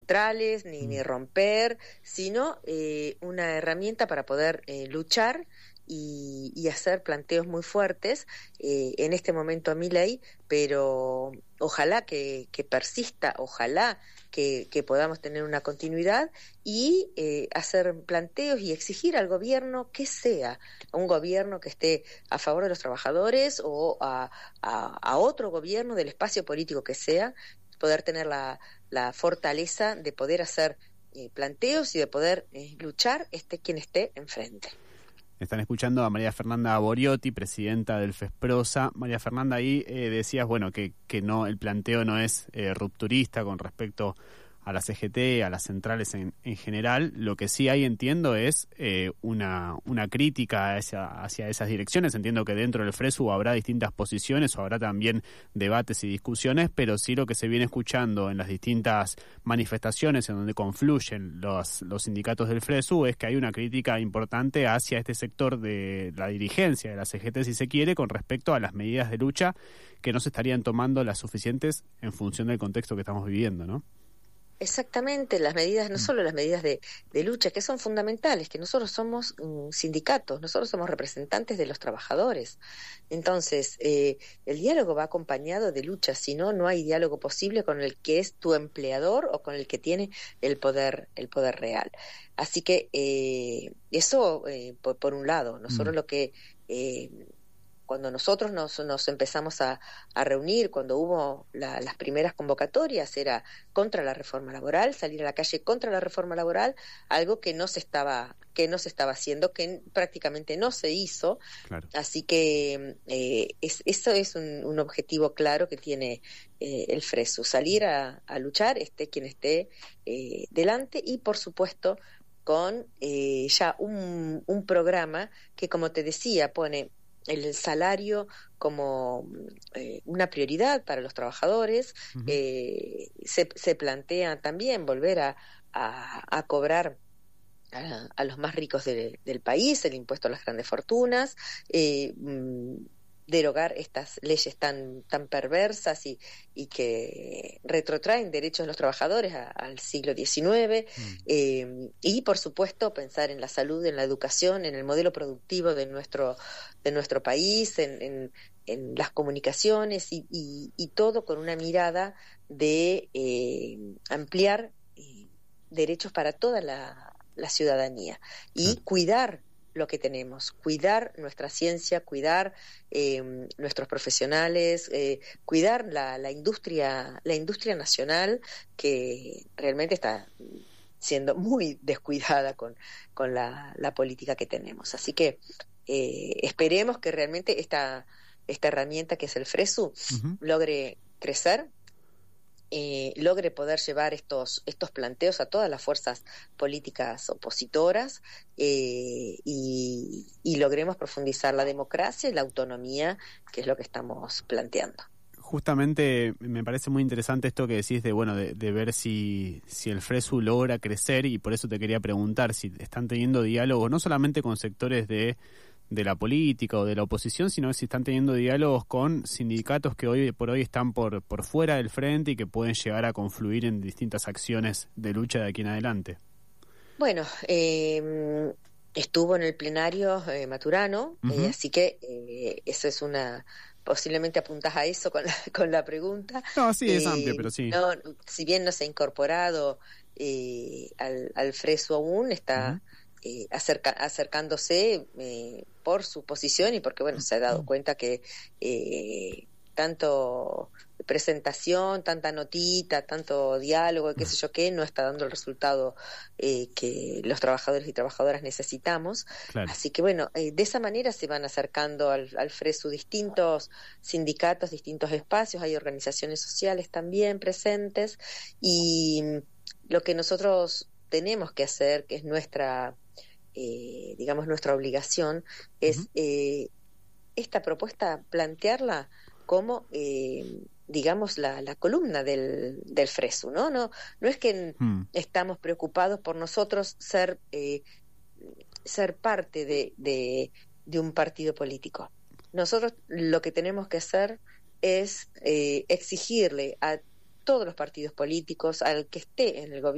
neutrales ni romper, sino una herramienta para poder luchar y hacer planteos muy fuertes en este momento a Milei, pero ojalá que persista, ojalá que podamos tener una continuidad y hacer planteos y exigir al gobierno que sea un gobierno que esté a favor de los trabajadores o a otro gobierno del espacio político que sea, poder tener la fortaleza de poder hacer planteos y de poder luchar esté quien esté enfrente. Están escuchando a María Fernanda Boriotti, presidenta del FESPROSA. María Fernanda, ahí decías, bueno, que no, el planteo no es rupturista con respecto a la CGT, a las centrales en general. Lo que sí hay, entiendo, es una crítica hacia esas direcciones. Entiendo que dentro del FRESU habrá distintas posiciones o habrá también debates y discusiones, pero sí lo que se viene escuchando en las distintas manifestaciones en donde confluyen los sindicatos del FRESU es que hay una crítica importante hacia este sector de la dirigencia de la CGT, si se quiere, con respecto a las medidas de lucha que no se estarían tomando las suficientes en función del contexto que estamos viviendo, ¿no? Exactamente, las medidas, no solo las medidas de lucha, que son fundamentales, que nosotros somos sindicatos, nosotros somos representantes de los trabajadores. Entonces, el diálogo va acompañado de lucha, si no, no hay diálogo posible con el que es tu empleador o con el que tiene el poder real. Así que eso, por un lado, nosotros lo que... Cuando nosotros nos empezamos a reunir, cuando hubo las primeras convocatorias, era contra la reforma laboral, salir a la calle contra la reforma laboral, algo que no se estaba haciendo, que prácticamente no se hizo. Claro. Así que eso es un objetivo claro que tiene el FRESU, salir a luchar, esté quien esté delante, y por supuesto con ya un programa que, como te decía, pone el salario como una prioridad para los trabajadores. Uh-huh. Se plantea también volver a cobrar a los más ricos del país el impuesto a las grandes fortunas, derogar estas leyes tan perversas y que retrotraen derechos de los trabajadores al siglo XIX, y por supuesto pensar en la salud, en la educación, en el modelo productivo de nuestro país, en las comunicaciones y todo con una mirada de ampliar derechos para toda la ciudadanía y cuidar lo que tenemos, cuidar nuestra ciencia, cuidar nuestros profesionales, cuidar la industria nacional, que realmente está siendo muy descuidada con la política que tenemos. Así que esperemos que realmente esta herramienta que es el FRESU logre crecer, logre poder llevar estos planteos a todas las fuerzas políticas opositoras, y logremos profundizar la democracia y la autonomía, que es lo que estamos planteando. Justamente me parece muy interesante esto que decís de ver si el FRESU logra crecer, y por eso te quería preguntar si están teniendo diálogo no solamente con sectores de la política o de la oposición, sino si están teniendo diálogos con sindicatos que hoy por hoy están por fuera del frente y que pueden llegar a confluir en distintas acciones de lucha de aquí en adelante. Bueno, estuvo en el plenario Maturano, así que eso es posiblemente apuntás a eso con la pregunta. No, sí, es amplio, pero sí. No, si bien no se ha incorporado al FRESU aún, está acercándose por su posición y porque se ha dado cuenta que tanto presentación, tanta notita, tanto diálogo, qué sé yo qué, no está dando el resultado que los trabajadores y trabajadoras necesitamos. Claro. Así que de esa manera se van acercando al FRESU distintos sindicatos, distintos espacios, hay organizaciones sociales también presentes, y lo que nosotros tenemos que hacer, que es nuestra obligación, es esta propuesta plantearla como la columna del FRESU, ¿no? No es que estamos preocupados por nosotros ser parte de un partido político. Nosotros lo que tenemos que hacer es exigirle a todos los partidos políticos, al que esté en el gobierno,